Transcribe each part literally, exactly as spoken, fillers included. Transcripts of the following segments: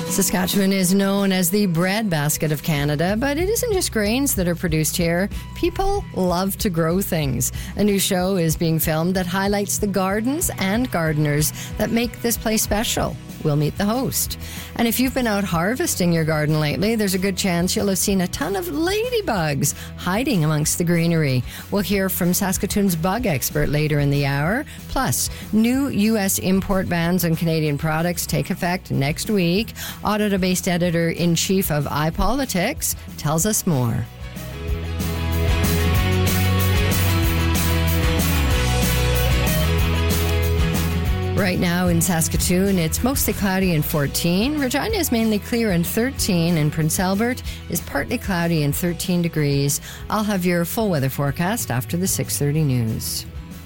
Saskatchewan is known as the breadbasket of Canada, but it isn't just grains that are produced here. People love to grow things. A new show is being filmed that highlights the gardens and gardeners that make this place special. We'll meet the host. And if you've been out harvesting your garden lately, there's a good chance you'll have seen a ton of ladybugs hiding amongst the greenery. We'll hear from Saskatoon's bug expert later in the hour. Plus, new U S import bans on Canadian products take effect next week. Ottawa-based editor-in-chief of iPolitics tells us more. Right now in Saskatoon, it's mostly cloudy and fourteen. Regina is mainly clear and thirteen, and Prince Albert is partly cloudy and thirteen degrees. I'll have your full weather forecast after the six thirty news.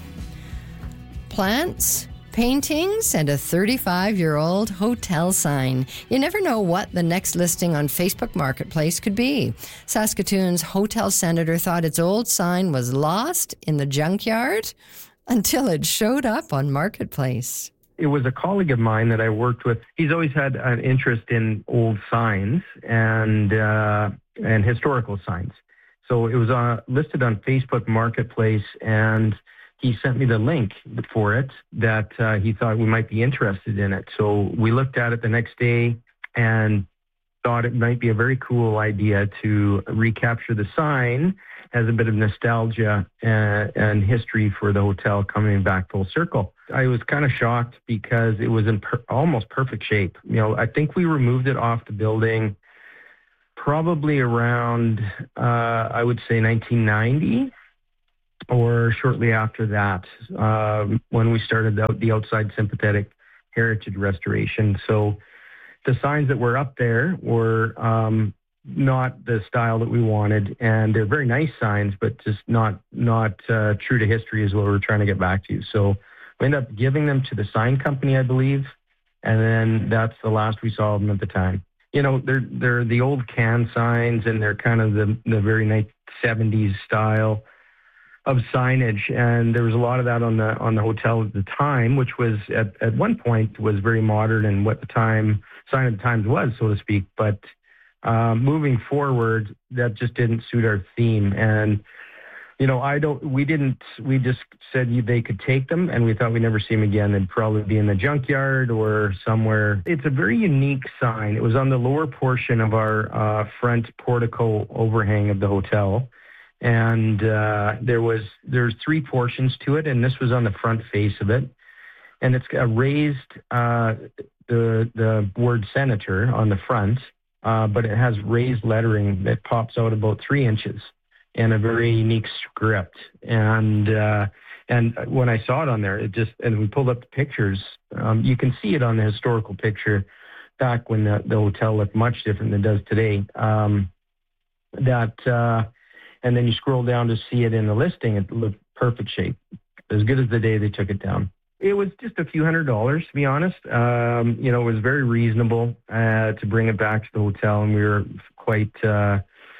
Plants, paintings, and a thirty-five-year-old hotel sign. You never know what the next listing on Facebook Marketplace could be. Saskatoon's hotel senator thought its old sign was lost in the junkyard until it showed up on Marketplace. It was a colleague of mine that I worked with. He's always had an interest in old signs and uh, and historical signs. So it was uh, listed on Facebook Marketplace, and he sent me the link for it that uh, he thought we might be interested in it. So we looked at it the next day and thought it might be a very cool idea to recapture the sign as a bit of nostalgia and, and history for the hotel coming back full circle. I was kind of shocked because it was in per, almost perfect shape. You know, I think we removed it off the building probably around, uh, I would say nineteen ninety or shortly after that, uh, when we started the, the outside sympathetic heritage restoration. So the signs that were up there were um, not the style that we wanted, and they're very nice signs, but just not not uh, true to history is what we're trying to get back to. So we ended up giving them to the sign company, I believe, and then that's the last we saw of them at the time. You know, they're they're the old can signs, and they're kind of the the very nice seventies style of signage, and there was a lot of that on the on the hotel at the time, which was at at one point was very modern and what the time sign of the times was, so to speak, but Uh, moving forward, that just didn't suit our theme. And, you know, I don't, we didn't, we just said they could take them, and we thought we'd never see them again. They'd probably be in the junkyard or somewhere. It's a very unique sign. It was on the lower portion of our uh, front portico overhang of the hotel. And uh, there was, there's three portions to it, and this was on the front face of it. And it's a raised, uh, the, the word senator on the front. Uh, but it has raised lettering that pops out about three inches and a very unique script. And uh, and when I saw it on there, it just, and we pulled up the pictures, um, you can see it on the historical picture back when the, the hotel looked much different than it does today. Um, that, uh, and then you scroll down to see it in the listing, it looked perfect shape, as good as the day they took it down. It was just a few hundred dollars, to be honest. Um, you know, it was very reasonable uh, to bring it back to the hotel, and we were quite uh,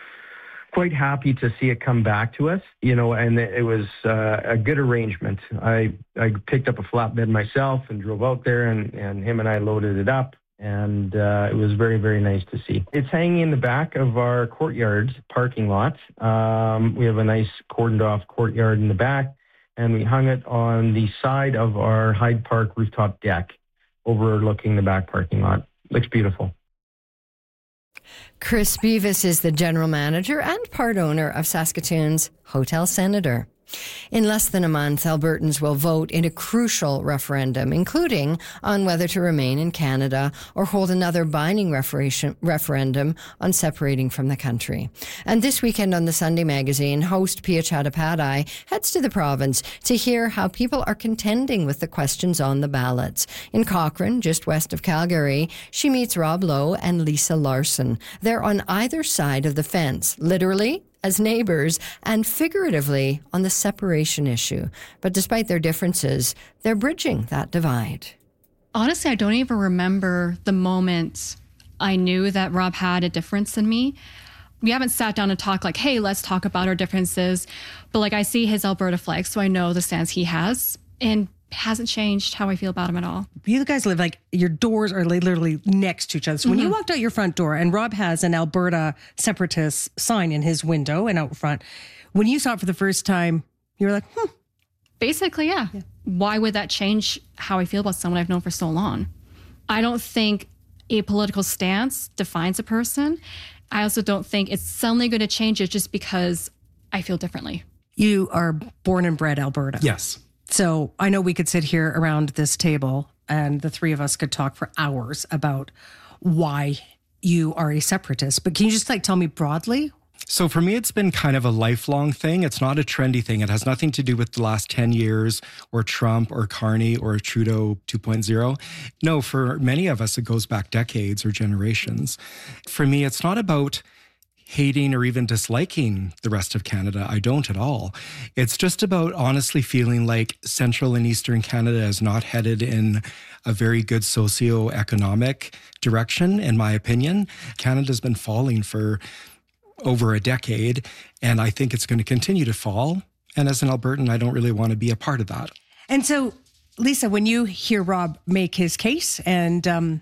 quite happy to see it come back to us. You know, and it was uh, a good arrangement. I I picked up a flatbed myself and drove out there, and, and him and I loaded it up, and uh, it was very, very nice to see. It's hanging in the back of our courtyard parking lot. Um, we have a nice cordoned off courtyard in the back, and we hung it on the side of our Hyde Park rooftop deck overlooking the back parking lot. Looks beautiful. Chris Beavis is the general manager and part owner of Saskatoon's Hotel Senator. In less than a month, Albertans will vote in a crucial referendum, including on whether to remain in Canada or hold another binding referendum on separating from the country. And this weekend on the Sunday Magazine, host Pia Chattopadhyay heads to the province to hear how people are contending with the questions on the ballots. In Cochrane, just west of Calgary, she meets Rob Lowe and Lisa Larson. They're on either side of the fence, literally as neighbors, and figuratively on the separation issue. But despite their differences, they're bridging that divide. Honestly, I don't even remember the moment I knew that Rob had a difference than me. We haven't sat down and talked like, hey, let's talk about our differences. But like, I see his Alberta flag, so I know the stance he has. And hasn't changed how I feel about him at all. You guys live like your doors are literally next to each other. So when mm-hmm. you walked out your front door and Rob has an Alberta separatist sign in his window and out front, when you saw it for the first time, you were like, hmm. Basically, yeah. yeah. Why would that change how I feel about someone I've known for so long? I don't think a political stance defines a person. I also don't think it's suddenly going to change it just because I feel differently. You are born and bred Alberta. Yes. So I know we could sit here around this table and the three of us could talk for hours about why you are a separatist. But can you just like tell me broadly? So for me, it's been kind of a lifelong thing. It's not a trendy thing. It has nothing to do with the last ten years or Trump or Carney or Trudeau two point oh. No, for many of us, it goes back decades or generations. For me, it's not about hating or even disliking the rest of Canada. I don't at all. It's just about honestly feeling like Central and Eastern Canada is not headed in a very good socio-economic direction, in my opinion. Canada's been falling for over a decade, and I think it's going to continue to fall. And as an Albertan, I don't really want to be a part of that. And so, Lisa, when you hear Rob make his case and um,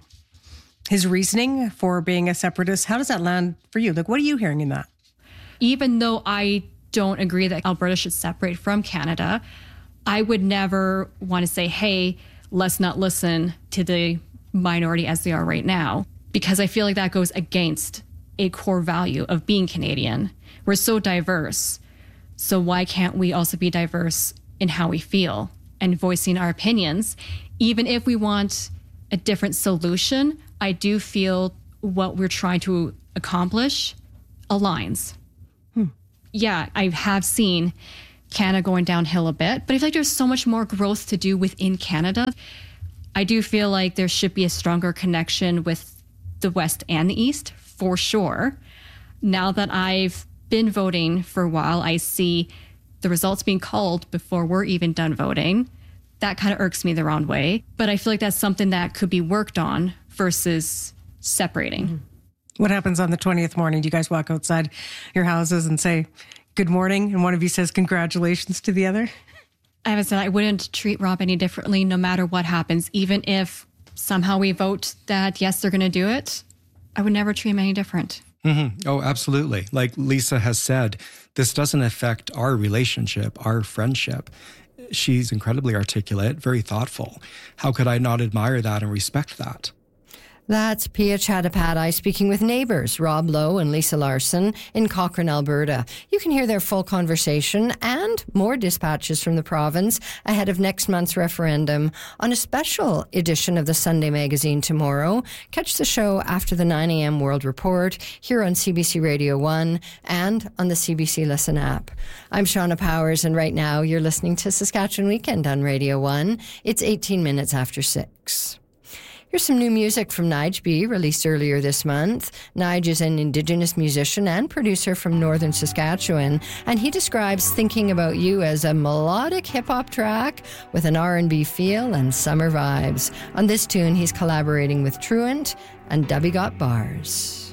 his reasoning for being a separatist, how does that land for you? Like, what are you hearing in that? Even though I don't agree that Alberta should separate from Canada, I would never want to say, hey, let's not listen to the minority as they are right now, because I feel like that goes against a core value of being Canadian. We're so diverse. So why can't we also be diverse in how we feel and voicing our opinions? Even if we want a different solution, I do feel what we're trying to accomplish aligns. Hmm. Yeah, I have seen Canada going downhill a bit, but I feel like there's so much more growth to do within Canada. I do feel like there should be a stronger connection with the West and the East, for sure. Now that I've been voting for a while, I see the results being called before we're even done voting. That kind of irks me the wrong way. But I feel like that's something that could be worked on versus separating. Mm-hmm. What happens on the twentieth morning? Do you guys walk outside your houses and say, good morning, and one of you says congratulations to the other? I haven't said I wouldn't treat Rob any differently no matter what happens. Even if somehow we vote that, yes, they're going to do it, I would never treat him any different. Mm-hmm. Oh, absolutely. Like Lisa has said, this doesn't affect our relationship, our friendship. She's incredibly articulate, very thoughtful. How could I not admire that and respect that? That's Pia Chattopadhyay speaking with neighbours Rob Lowe and Lisa Larson in Cochrane, Alberta. You can hear their full conversation and more dispatches from the province ahead of next month's referendum on a special edition of the Sunday Magazine tomorrow. Catch the show after the nine a.m. World Report here on C B C Radio one and on the C B C Listen app. I'm Shauna Powers, and right now you're listening to Saskatchewan Weekend on Radio one. It's eighteen minutes after six. Here's some new music from Nige B, released earlier this month. Nige is an Indigenous musician and producer from northern Saskatchewan, and he describes Thinking About You as a melodic hip-hop track with an R and B feel and summer vibes. On this tune, he's collaborating with Truant and Dubby Got Bars.